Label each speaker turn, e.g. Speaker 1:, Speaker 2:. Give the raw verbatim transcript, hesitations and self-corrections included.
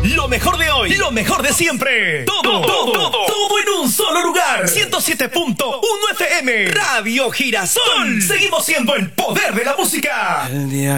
Speaker 1: Lo mejor de hoy, lo mejor de siempre. Todo, todo, todo, todo en un solo lugar. ciento siete punto uno F M. Radio Girasol. Seguimos siendo el poder de la música.
Speaker 2: El día